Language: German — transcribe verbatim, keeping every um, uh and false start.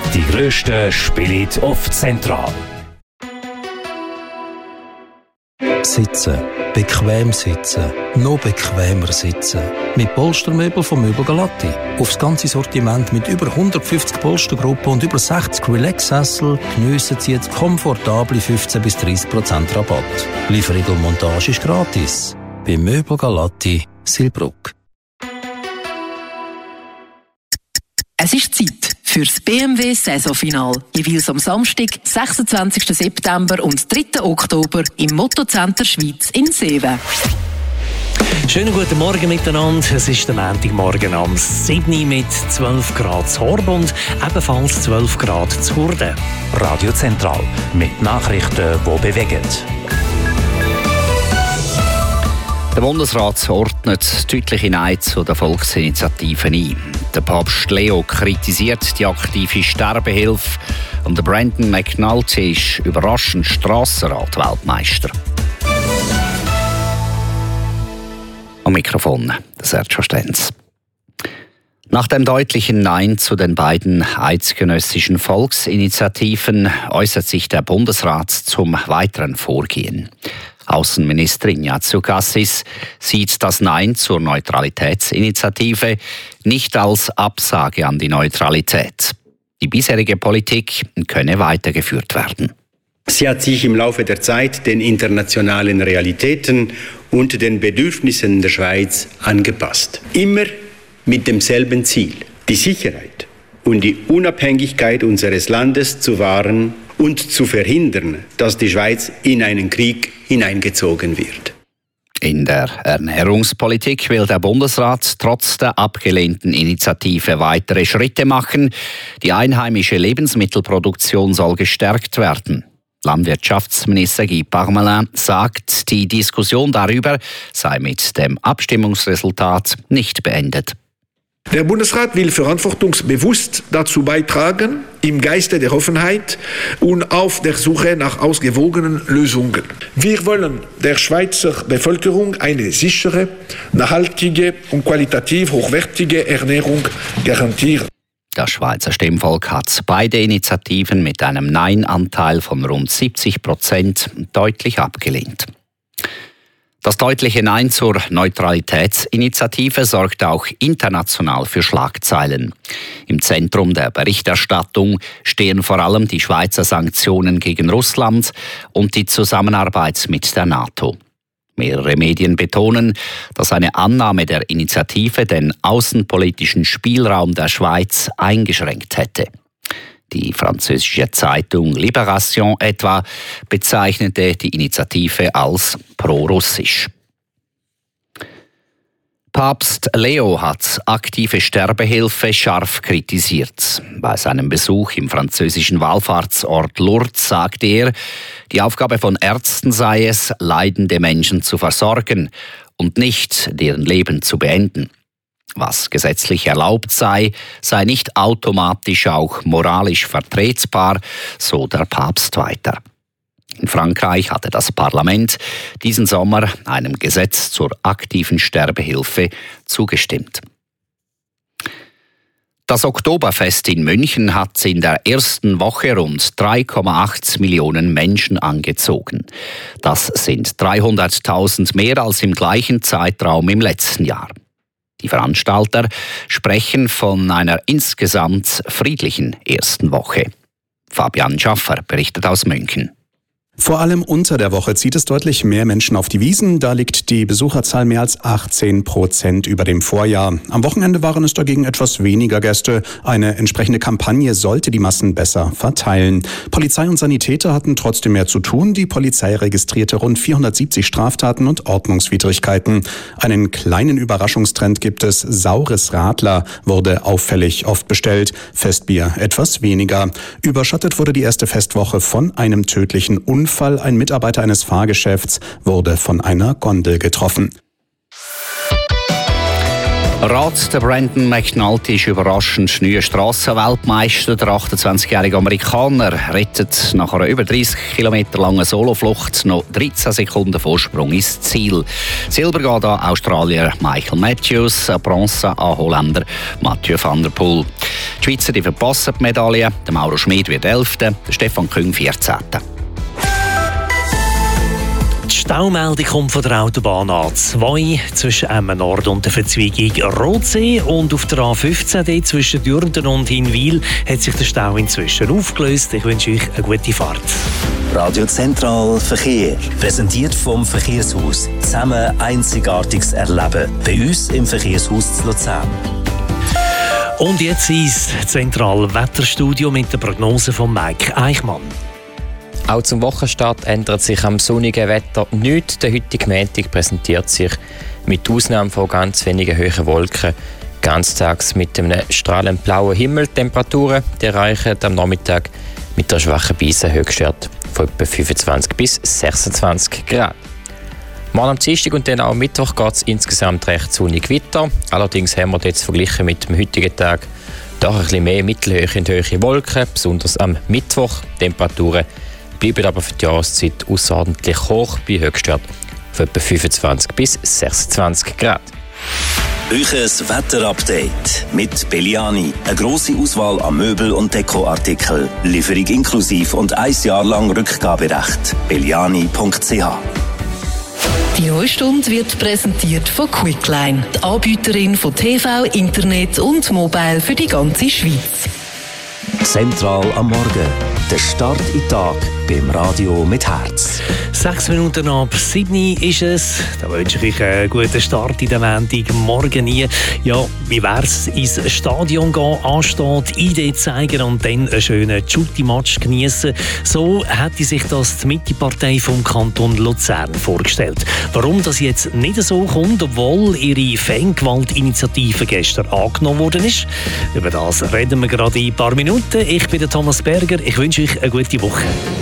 Die grössten Spiele auf Zentral. Sitzen. Bequem sitzen. Noch bequemer sitzen. Mit Polstermöbel von Möbel Galatti. Aufs ganze Sortiment mit über hundertfünfzig Polstergruppen und über sechzig Relax-Sessel geniessen Sie jetzt komfortable fünfzehn bis dreißig Prozent Rabatt. Lieferung und Montage ist gratis. Bei Möbel Galatti, Silbruck. Es ist Zeit für das B M W-Saisonfinal. Jeweils am Samstag, sechsundzwanzigsten September und dritten Oktober im Mottocenter Schweiz in Seewen. Schönen guten Morgen miteinander. Es ist der Montagmorgen am sieben Uhr mit zwölf Grad zu Horb und ebenfalls zwölf Grad zu Hurden. Radio Zentral mit Nachrichten, die bewegen. Der Bundesrat ordnet deutliche Nein zu der Volksinitiative ein. Der Papst Leo kritisiert die aktive Sterbehilfe und der Brandon McNulty ist überraschend Strassenrad-Weltmeister. Am Mikrofon Sergio Stenz. Nach dem deutlichen Nein zu den beiden eidgenössischen Volksinitiativen äußert sich der Bundesrat zum weiteren Vorgehen. Außenministerin Ignazio Cassis sieht das Nein zur Neutralitätsinitiative nicht als Absage an die Neutralität. Die bisherige Politik könne weitergeführt werden. Sie hat sich im Laufe der Zeit den internationalen Realitäten und den Bedürfnissen der Schweiz angepasst. Immer mit demselben Ziel, die Sicherheit und die Unabhängigkeit unseres Landes zu wahren und zu verhindern, dass die Schweiz in einen Krieg hineingezogen wird. In der Ernährungspolitik will der Bundesrat trotz der abgelehnten Initiative weitere Schritte machen. Die einheimische Lebensmittelproduktion soll gestärkt werden. Landwirtschaftsminister Guy Parmelin sagt, die Diskussion darüber sei mit dem Abstimmungsresultat nicht beendet. Der Bundesrat will verantwortungsbewusst dazu beitragen, im Geiste der Offenheit und auf der Suche nach ausgewogenen Lösungen. Wir wollen der Schweizer Bevölkerung eine sichere, nachhaltige und qualitativ hochwertige Ernährung garantieren. Das Schweizer Stimmvolk hat beide Initiativen mit einem Nein-Anteil von rund siebzig Prozent deutlich abgelehnt. Das deutliche Nein zur Neutralitätsinitiative sorgt auch international für Schlagzeilen. Im Zentrum der Berichterstattung stehen vor allem die Schweizer Sanktionen gegen Russland und die Zusammenarbeit mit der NATO. Mehrere Medien betonen, dass eine Annahme der Initiative den außenpolitischen Spielraum der Schweiz eingeschränkt hätte. Die französische Zeitung Libération etwa bezeichnete die Initiative als pro-russisch. Papst Leo hat aktive Sterbehilfe scharf kritisiert. Bei seinem Besuch im französischen Wallfahrtsort Lourdes sagte er, die Aufgabe von Ärzten sei es, leidende Menschen zu versorgen und nicht deren Leben zu beenden. Was gesetzlich erlaubt sei, sei nicht automatisch auch moralisch vertretbar, so der Papst weiter. In Frankreich hatte das Parlament diesen Sommer einem Gesetz zur aktiven Sterbehilfe zugestimmt. Das Oktoberfest in München hat in der ersten Woche rund drei Komma acht Millionen Menschen angezogen. Das sind dreihunderttausend mehr als im gleichen Zeitraum im letzten Jahr. Die Veranstalter sprechen von einer insgesamt friedlichen ersten Woche. Fabian Schaffer berichtet aus München. Vor allem unter der Woche zieht es deutlich mehr Menschen auf die Wiesn. Da liegt die Besucherzahl mehr als achtzehn Prozent über dem Vorjahr. Am Wochenende waren es dagegen etwas weniger Gäste. Eine entsprechende Kampagne sollte die Massen besser verteilen. Polizei und Sanitäter hatten trotzdem mehr zu tun. Die Polizei registrierte rund vierhundertsiebzig Straftaten und Ordnungswidrigkeiten. Einen kleinen Überraschungstrend gibt es. Saures Radler wurde auffällig oft bestellt. Festbier etwas weniger. Überschattet wurde die erste Festwoche von einem tödlichen Unfall. Ein Mitarbeiter eines Fahrgeschäfts wurde von einer Gondel getroffen. Rad, der Brandon McNulty ist überraschend neuer Strassenweltmeister. Der achtundzwanzigjährige Amerikaner rettet nach einer über dreißig Kilometer langen Soloflucht noch dreizehn Sekunden Vorsprung ins Ziel. Silber geht an Australier Michael Matthews, Bronze an Holländer Mathieu van der Poel. Die Schweizer die verpassen die Medaille. Der Mauro Schmid wird Elfter, der Stefan Küng vierzehnter. Die Staumeldung kommt von der Autobahn A zwei zwischen Emmen Nord und der Verzweigung Rotsee, und auf der A fünfzehn D zwischen Dürnden und Hinwil hat sich der Stau inzwischen aufgelöst. Ich wünsche euch eine gute Fahrt. Radio Zentral Verkehr, präsentiert vom Verkehrshaus. Zusammen einzigartiges Erleben. Bei uns im Verkehrshaus zu Luzern. Und jetzt ins Zentralwetterstudio mit der Prognose von Mike Eichmann. Auch zum Wochenstart ändert sich am sonnigen Wetter nichts. Der heutige Montag präsentiert sich mit Ausnahme von ganz wenigen hohen Wolken ganztags mit einem strahlend blauen Himmel. Temperaturen die erreichen am Nachmittag mit der schwachen Brise Höchstwert von etwa fünfundzwanzig bis sechsundzwanzig Grad. Morgen am Dienstag und dann auch am Mittwoch geht es insgesamt recht sonnig weiter. Allerdings haben wir jetzt verglichen mit dem heutigen Tag doch ein bisschen mehr mittelhohe und hohe Wolken, besonders am Mittwoch. Temperaturen bleiben aber für die Jahreszeit außerordentlich hoch, bei Höchstwert von etwa fünfundzwanzig bis sechsundzwanzig Grad. Euches Wetterupdate mit Belliani. Eine grosse Auswahl an Möbel- und Dekoartikeln. Lieferung inklusiv und ein Jahr lang Rückgaberecht. belliani punkt c h. Die neue Stunde wird präsentiert von Quickline, die Anbieterin von T V, Internet und Mobile für die ganze Schweiz. Zentral am Morgen. Der Start in den Tag beim Radio mit Herz. Sechs Minuten ab sieben ist es. Da wünsche ich euch einen guten Start in den Montag morgen hier. Ja, wie wär's ins Stadion gehen, ansteht, I D zeigen und dann einen schönen Schutti-Match genießen. So hätte sich das die Mitte-Partei vom Kanton Luzern vorgestellt. Warum das jetzt nicht so kommt, obwohl ihre Fangewalt-Initiative gestern angenommen worden ist, über das reden wir gerade in ein paar Minuten. Ich bin der Thomas Berger. Ich wünsche euch eine gute Woche.